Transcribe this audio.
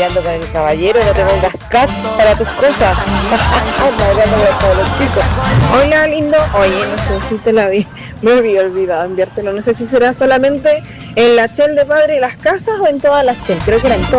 peleando con el caballero, no te pongas cash para tus cosas. Hola lindo, oye, no sé si te la vi, me había olvidado enviártelo, no sé si será solamente en la Shell de Padre y las Casas o en todas las Shell, creo que era en todas.